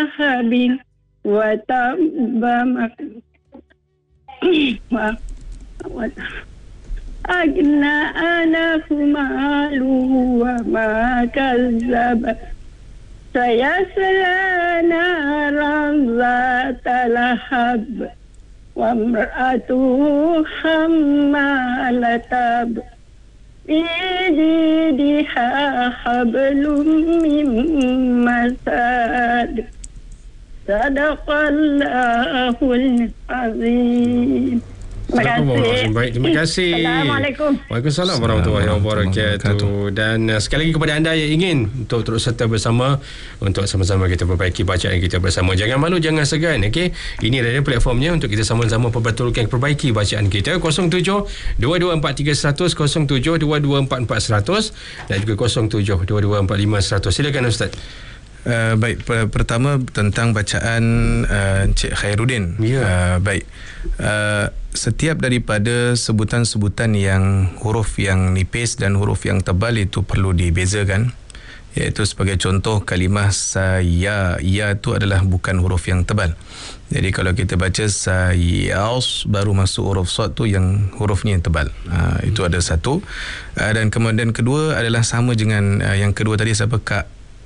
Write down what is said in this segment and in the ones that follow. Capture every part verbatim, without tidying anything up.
habin wa tabba wa agna anahu maluhu wa ma kazzaba sayasla naran zata lahab wa imra'atuhu hammalatab fi jidha hablum min masad. Sadaqallahul azim. Terima kasih. Baik, terima kasih. Assalamualaikum. Waalaikumsalam warahmatullahi wabarakatuh. Dan uh, sekali lagi kepada anda yang ingin untuk terus serta bersama untuk sama-sama kita perbaiki bacaan kita bersama. Jangan malu, jangan segan. Okey. Ini adalah platformnya untuk kita sama-sama perbetulkan, perbaiki bacaan kita. kosong tujuh dua dua empat tiga seratus, kosong tujuh dua dua empat empat seratus dan juga kosong tujuh dua dua empat lima seratus. Silakan Ustaz. Uh, baik, per- pertama tentang bacaan uh, Encik Khairuddin. Ya. Uh, baik. Uh, setiap daripada sebutan-sebutan yang huruf yang nipis dan huruf yang tebal itu perlu dibezakan. Iaitu sebagai contoh kalimah saya, ya itu adalah bukan huruf yang tebal. Jadi kalau kita baca sayas, baru masuk huruf sad tu yang hurufnya yang tebal. Uh, itu ada satu. Uh, dan kemudian kedua adalah sama dengan uh, yang kedua tadi, siapa Kak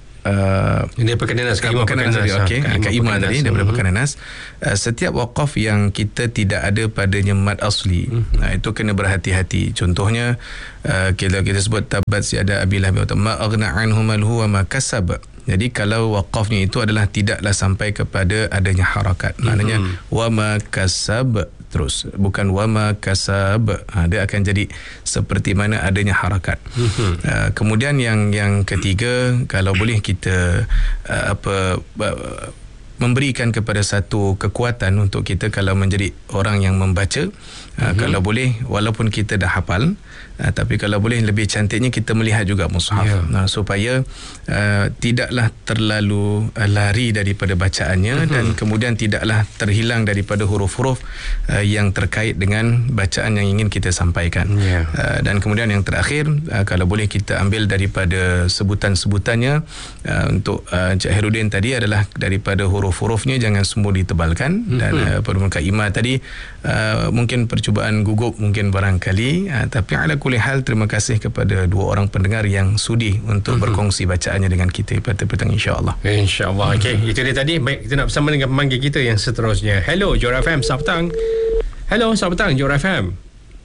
Uh, Ini Pekan Nanas, Kak Iman Pekan Nanas. Okey, Kak Iman tadi daripada Pekan Nanas. Uh, setiap waqaf yang kita tidak ada padanya mad asli, hmm. uh, itu kena berhati-hati. Contohnya uh, kita kita sebut tabat siada abilah bi ma aghna anhu malhu wa ma kasab. Jadi kalau waqafnya itu adalah tidaklah sampai kepada adanya harakat. Maknanya hmm. wa ma kasab terus, bukan wa ma kasab. Ha, dia akan jadi seperti mana adanya harakat. Hmm. Uh, kemudian yang yang ketiga, kalau boleh kita uh, apa uh, memberikan kepada satu kekuatan untuk kita kalau menjadi orang yang membaca. Uh, mm-hmm. Kalau boleh, walaupun kita dah hafal, uh, tapi kalau boleh lebih cantiknya kita melihat juga mushaf. Yeah. Uh, supaya uh, tidaklah terlalu uh, lari daripada bacaannya, mm-hmm. dan kemudian tidaklah terhilang daripada huruf-huruf uh, yang terkait dengan bacaan yang ingin kita sampaikan. Yeah. Uh, dan kemudian yang terakhir, uh, kalau boleh kita ambil daripada sebutan-sebutannya, uh, untuk uh, Encik Khairuddin tadi adalah daripada huruf-hurufnya jangan semua ditebalkan. Mm-hmm. Dan uh, Perhubungan Kak Ima tadi uh, mungkin percubaan gugup mungkin barangkali, uh, tapi ala kulli hal terima kasih kepada dua orang pendengar yang sudi untuk mm-hmm. berkongsi bacaannya dengan kita pada petang, insya-Allah. Insya-Allah. Okey, itu dia tadi. Baik, kita nak bersama dengan pemanggil kita yang seterusnya. Hello Johor F M, selamat petang. Hello, selamat petang Johor F M.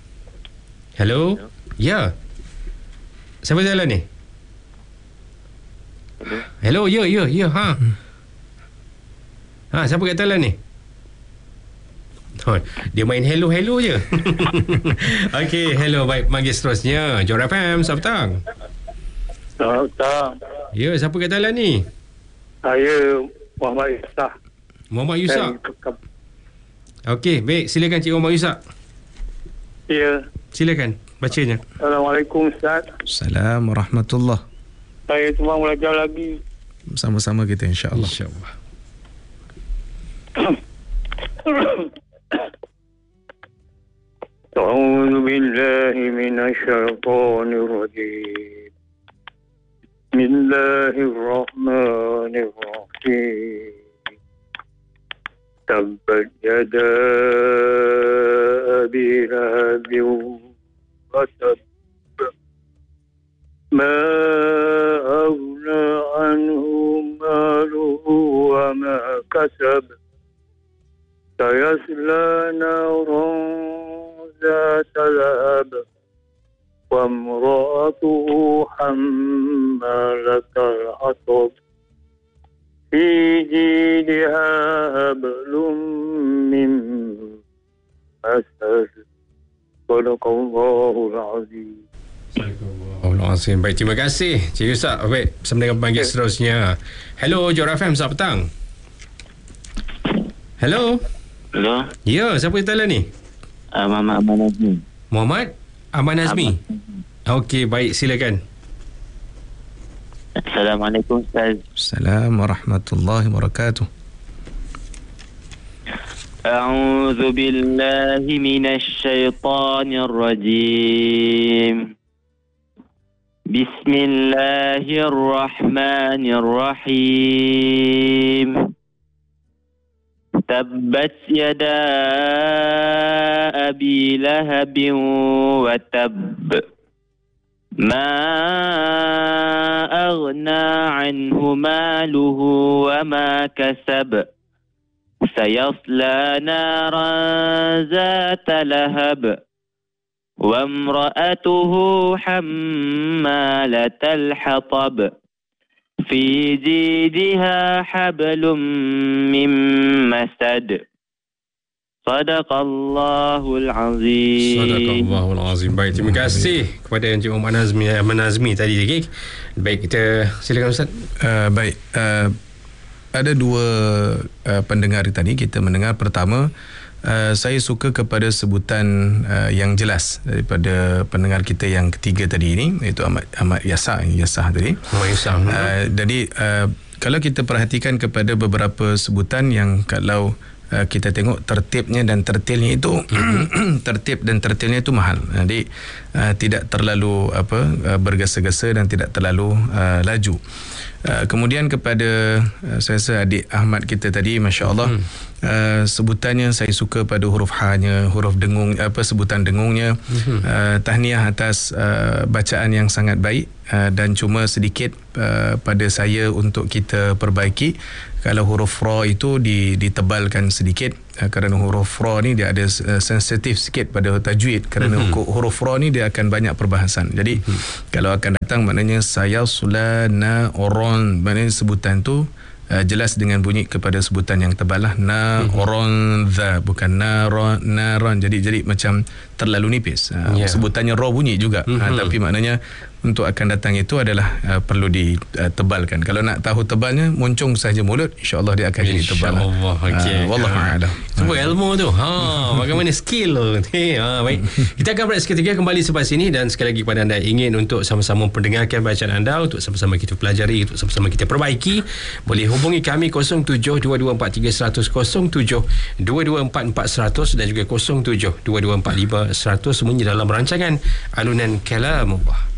Hello. Ya. Siapa jalan ni? Hello, ya, ya, ya, ha. Ha, siapa kat jalan ni? Oh, dia main hello-hello je. Okey, hello. Baik, panggil seterusnya Johor F M, selamat petang. Selamat petang. Ya, siapa kat jalan ni? Saya Muhammad Yusak. Muhammad Yusak. Okey, baik, silakan Cik Muhammad Yusak. Ya. Silakan bacanya. Assalamualaikum Ustaz. Assalamualaikum warahmatullahi. Saya cuma belajar lagi. Sama-sama kita, insya-Allah. Insya-Allah. أعوذ بالله من الشيطان الرجيم بسم الله الرحمن الرحيم تبت يدا أبي لهب وتب ما أغنى عنه ماله وما كسب سيصلى نارا ذات لهب وامرأته حمالة الحطب في جيدها حبل من مسد صدق الله العظيم. Astagfirullahalazim. Baik, terima kasih Cik Yusak. Baik, bersama dengan panggil seterusnya. Hello Johor F M, selamat petang. Hello. Hello. Ya, siapa yang tanya ni? Uh, Muhammad Aman Nazmi. Muhammad Aman Nazmi. Okey, baik, silakan. Assalamualaikum Ustaz. Assalamualaikum warahmatullahi wabarakatuh. A'udzu billahi minasy syaithanir rajim. Bismillahirrahmanirrahim. تبت يدا أبي لهب وتب ما أغنى عنه ماله وما كسب سيصلى نارا ذات لهب وامرأته حمالة الحطب في جيدها حبل من مسد. Sadaqallahul Azim. Sadaqallahul Azim. Baik, terima kasih kepada Encik Muhammad Nazmi, Ahmad Nazmi tadi. Okay? Baik, kita silakan Ustaz. Uh, baik, uh, ada dua uh, pendengar tadi kita mendengar. Pertama, uh, saya suka kepada sebutan uh, yang jelas daripada pendengar kita yang ketiga tadi ini, iaitu Ahmad Ahmad Yasah Yasah tadi. Ahmad Yasah. Uh, jadi uh, kalau kita perhatikan kepada beberapa sebutan yang kalau Uh, kita tengok tertibnya dan tertilnya itu tertib dan tertilnya itu mahal. Jadi uh, tidak terlalu apa uh, bergesa-gesa dan tidak terlalu uh, laju. Uh, kemudian kepada uh, saya rasa adik Ahmad kita tadi, masya-Allah, hmm. uh, sebutannya saya suka pada huruf H-nya, huruf dengung, apa sebutan dengungnya. Hmm. Uh, tahniah atas uh, bacaan yang sangat baik, uh, dan cuma sedikit uh, pada saya untuk kita perbaiki. Kalau huruf ra itu ditebalkan sedikit, uh, kerana huruf ra ni dia ada uh, sensitif sikit pada tajwid, kerana mm-hmm. huruf ra ni dia akan banyak perbahasan. Jadi mm-hmm. kalau akan datang maknanya sayasla naron, maknanya sebutan tu uh, jelas dengan bunyi kepada sebutan yang tebal lah, naron dha, bukan naron naron. Jadi jadi macam terlalu nipis. Uh, yeah. Sebutannya ra bunyi juga, mm-hmm. uh, tapi maknanya untuk akan datang itu adalah uh, perlu ditebalkan. Kalau nak tahu tebalnya, muncung saja mulut, insya-Allah dia akan jadi tebal. Insya-Allah. Okey. Uh, wallahu a'lam. Cuba ilmu tu. Ha, bagaimana skill tu. Ha, baik. Kita akan berehat seketika, kembali selepas ini, dan sekali lagi kepada anda ingin untuk sama-sama mendengarkan bacaan anda, untuk sama-sama kita pelajari, untuk sama-sama kita perbaiki, boleh hubungi kami kosong tujuh dua dua empat tiga seratus, kosong tujuh dua dua empat empat seratus dan juga kosong tujuh dua dua empat lima seratus, semuanya dalam rancangan Alunan Kalamullah.